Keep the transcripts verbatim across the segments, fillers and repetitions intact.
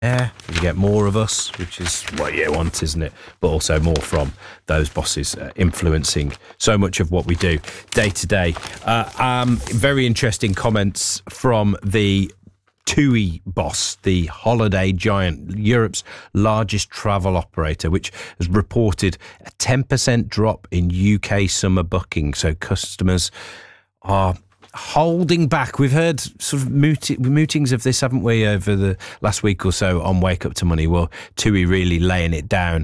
Yeah, you get more of us, which is what you want, isn't it? But also more from those bosses uh, influencing so much of what we do day to day. Uh, um, very interesting comments from the TUI boss, the holiday giant, Europe's largest travel operator, which has reported a ten percent drop in U K summer booking. So customers are holding back. We've heard sort of moot- mootings of this, haven't we, over the last week or so on Wake Up to Money. Well, TUI really laying it down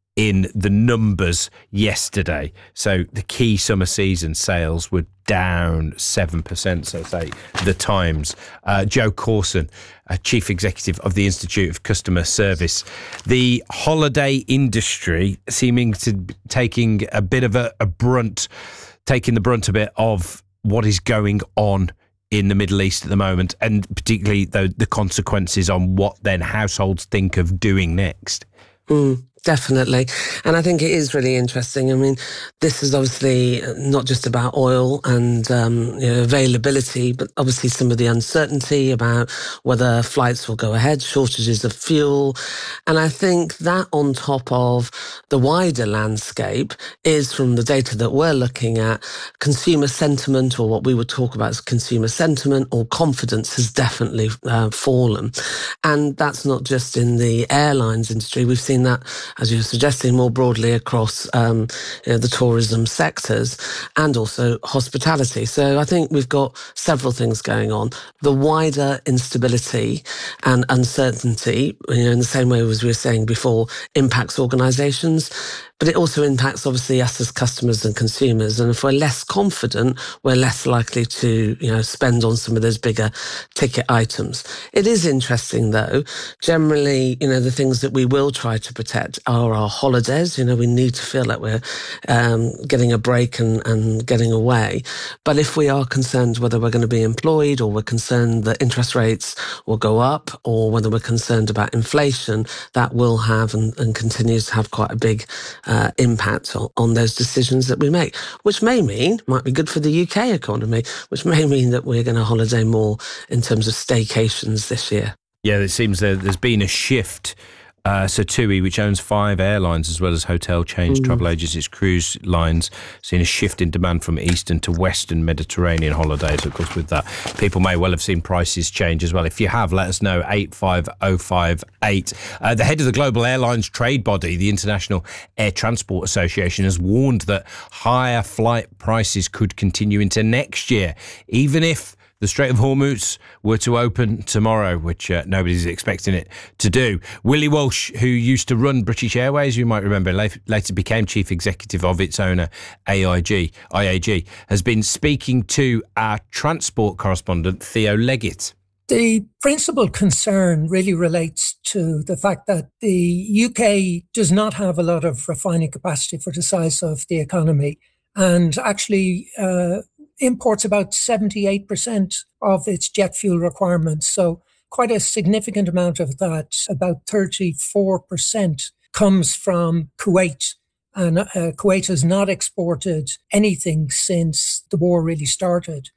in the numbers yesterday. So the key summer season sales were down seven percent, so say the Times. Uh, Joe Corson, uh, Chief Executive of the Institute of Customer Service. The holiday industry seeming to be taking a bit of a, a brunt, taking the brunt a bit of what is going on in the Middle East at the moment, and particularly the, the consequences on what then households think of doing next. Mm, definitely. And I think it is really interesting. I mean, this is obviously not just about oil and um, you know, availability, but obviously some of the uncertainty about whether flights will go ahead, shortages of fuel. And I think that on top of the wider landscape is, from the data that we're looking at, consumer sentiment, or what we would talk about as consumer sentiment or confidence, has definitely uh, fallen. And that's not just in the airlines industry. We've seen that, as you're suggesting, more broadly across um, you know, the tourism sectors and also hospitality. So I think we've got several things going on. The wider instability and uncertainty, you know, in the same way as we were saying before, impacts organisations, but it also impacts, obviously, us as customers and consumers. And if we're less confident, we're less likely to, you know, spend on some of those bigger ticket items. It is interesting, though. Generally, you know, the things that we will try to protect are our holidays. You know, we need to feel like we're um, getting a break and, and getting away. But if we are concerned whether we're going to be employed, or we're concerned that interest rates will go up, or whether we're concerned about inflation, that will have and, and continues to have quite a big Uh, impact on, on those decisions that we make, which may mean, might be good for the U K economy, which may mean that we're going to holiday more in terms of staycations this year. Yeah, it seems that there's been a shift. Uh, so TUI, which owns five airlines as well as hotel chains, mm. travel agencies, cruise lines, seen a shift in demand from eastern to western Mediterranean holidays. Of course, with that, people may well have seen prices change as well. If you have, let us know, eight five oh five eight. Uh, the head of the global airlines trade body, the International Air Transport Association, has warned that higher flight prices could continue into next year, even if the Strait of Hormuz were to open tomorrow, which uh, nobody's expecting it to do. Willie Walsh, who used to run British Airways, you might remember, later became chief executive of its owner, A I G, I A G, has been speaking to our transport correspondent, Theo Leggett. The principal concern really relates to the fact that the U K does not have a lot of refining capacity for the size of the economy, and actually uh, imports about seventy-eight percent of its jet fuel requirements. So quite a significant amount of that, about thirty-four percent, comes from Kuwait. And uh, Kuwait has not exported anything since the war really started.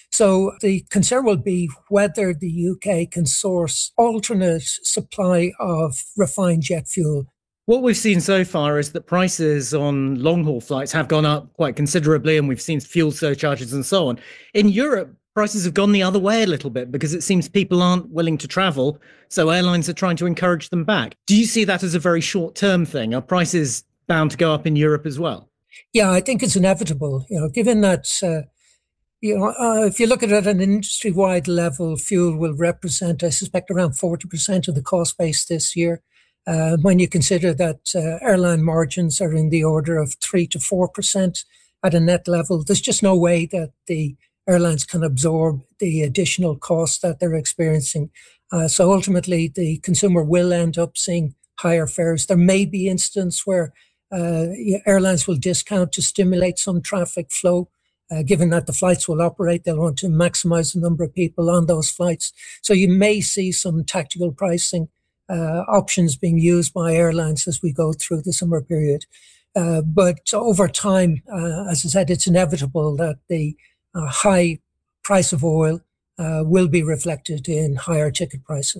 So the concern will be whether the U K can source alternate supply of refined jet fuel. What we've seen so far is that prices on long-haul flights have gone up quite considerably, and we've seen fuel surcharges and so on. In Europe, prices have gone the other way a little bit because it seems people aren't willing to travel, so airlines are trying to encourage them back. Do you see that as a very short-term thing? Are prices bound to go up in Europe as well? Yeah, I think it's inevitable. You know, given that, uh, you know, uh, if you look at it at an industry-wide level, fuel will represent, I suspect, around forty percent of the cost base this year. Uh, when you consider that uh, airline margins are in the order of three to four percent at a net level, there's just no way that the airlines can absorb the additional costs that they're experiencing. Uh, so ultimately, the consumer will end up seeing higher fares. There may be instances where uh, airlines will discount to stimulate some traffic flow. Uh, given that the flights will operate, they'll want to maximize the number of people on those flights. So you may see some tactical pricing Uh, options being used by airlines as we go through the summer period. Uh, but over time, uh, as I said, it's inevitable that the uh, high price of oil uh, will be reflected in higher ticket prices.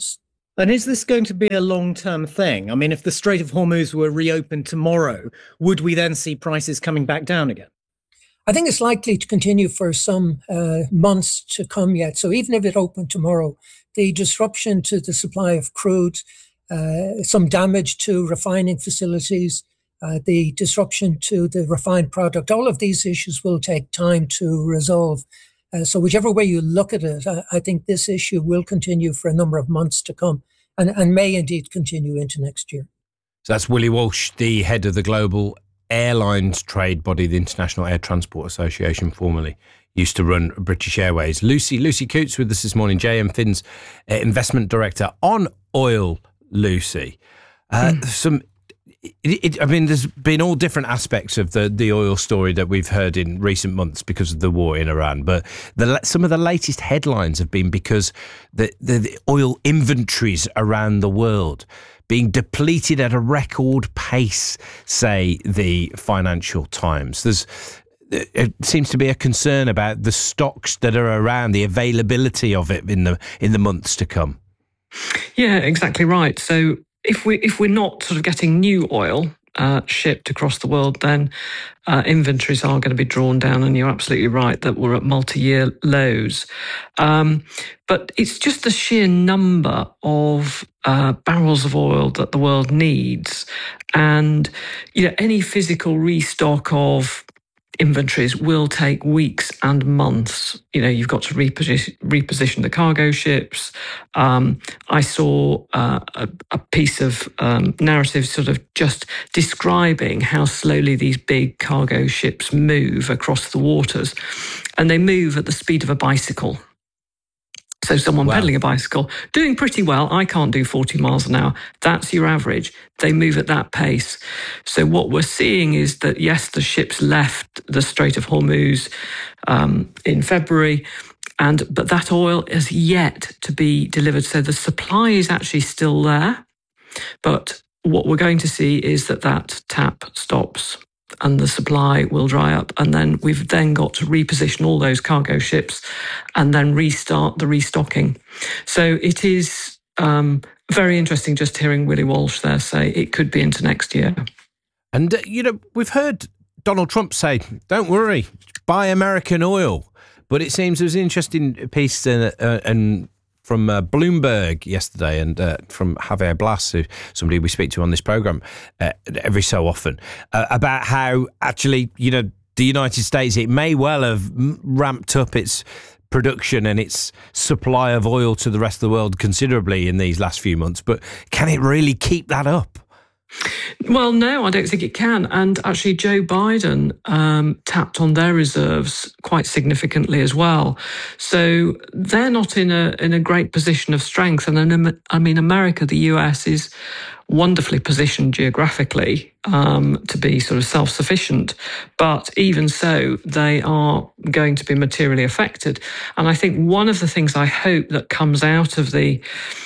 And is this going to be a long-term thing? I mean, if the Strait of Hormuz were reopened tomorrow, would we then see prices coming back down again? I think it's likely to continue for some uh, months to come yet. So even if it opened tomorrow, the disruption to the supply of crude, uh, some damage to refining facilities, uh, the disruption to the refined product, all of these issues will take time to resolve. Uh, so whichever way you look at it, I, I think this issue will continue for a number of months to come and, and may indeed continue into next year. So that's Willie Walsh, the head of the global airlines trade body, the International Air Transport Association, formerly used to run British Airways. Lucy Lucy Coutts with us this morning, J M Finn's uh, investment director on oil. Lucy, uh, mm. some. It, it, I mean, there's been all different aspects of the, the oil story that we've heard in recent months because of the war in Iran. But the, some of the latest headlines have been because the, the, the oil inventories around the world being depleted at a record pace, say the Financial Times. There's it seems to be a concern about the stocks that are around, the availability of it in the in the months to come. Yeah, exactly right. So if we if we're not sort of getting new oil uh, shipped across the world, then uh, inventories are going to be drawn down. And you're absolutely right that we're at multi-year lows. Um, but it's just the sheer number of uh, barrels of oil that the world needs, and you know any physical restock of inventories will take weeks and months. You know, you've got to reposition, reposition the cargo ships. Um, I saw uh, a, a piece of um, narrative sort of just describing how slowly these big cargo ships move across the waters. And they move at the speed of a bicycle. So someone wow. pedaling a bicycle, doing pretty well. I can't do forty miles an hour. That's your average. They move at that pace. So what we're seeing is that, yes, the ships left the Strait of Hormuz um, in February, and but that oil is yet to be delivered. So the supply is actually still there. But what we're going to see is that that tap stops and the supply will dry up. And then we've then got to reposition all those cargo ships and then restart the restocking. So it is um, very interesting just hearing Willie Walsh there say it could be into next year. And, uh, you know, we've heard Donald Trump say, don't worry, buy American oil. But it seems there was an interesting piece uh, uh, and from uh, Bloomberg yesterday and uh, from Javier Blas, who somebody we speak to on this programme uh, every so often, uh, about how actually, you know, the United States, it may well have ramped up its production and its supply of oil to the rest of the world considerably in these last few months, but can it really keep that up? Well, no, I don't think it can. And actually, Joe Biden um, tapped on their reserves quite significantly as well. So they're not in a in a great position of strength. And then, I mean, America, the U S, is wonderfully positioned geographically um, to be sort of self-sufficient. But even so, they are going to be materially affected. And I think one of the things I hope that comes out of the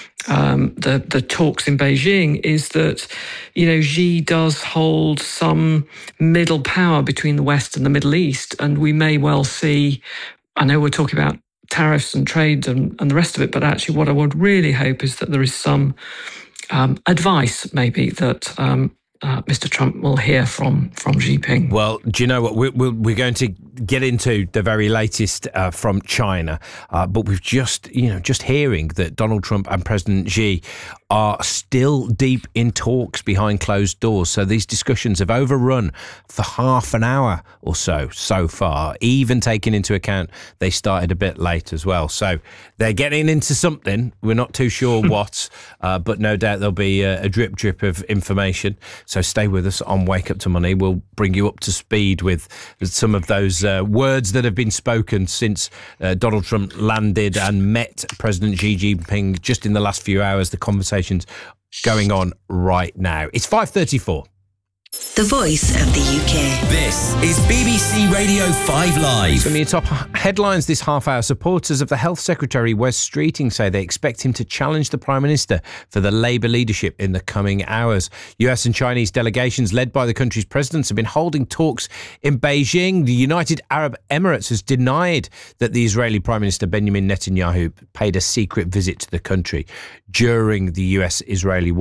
Um, the the talks in Beijing is that, you know, Xi does hold some middle power between the West and the Middle East, and we may well see, I know we're talking about tariffs and trade and, and the rest of it, but actually what I would really hope is that there is some um, advice maybe that um, uh, Mister Trump will hear from from Xi Jinping. Well, do you know what? We're, we're going to get into the very latest uh, from China, uh, but we've just, you know, just hearing that Donald Trump and President Xi are still deep in talks behind closed doors. So these discussions have overrun for half an hour or so so far, even taking into account they started a bit late as well. So they're getting into something. We're not too sure what, uh, but no doubt there'll be a, a drip drip of information. So stay with us on Wake Up to Money. We'll bring you up to speed with some of those uh, words that have been spoken since uh, Donald Trump landed and met President Xi Jinping just in the last few hours. The conversations going on right now. It's five thirty-four. the voice of the U K. This is B B C Radio five Live. Some of your top headlines this half hour. Supporters of the Health Secretary Wes Streeting say they expect him to challenge the Prime Minister for the Labour leadership in the coming hours. U S and Chinese delegations led by the country's presidents have been holding talks in Beijing. The United Arab Emirates has denied that the Israeli Prime Minister Benjamin Netanyahu paid a secret visit to the country during the U S Israeli war.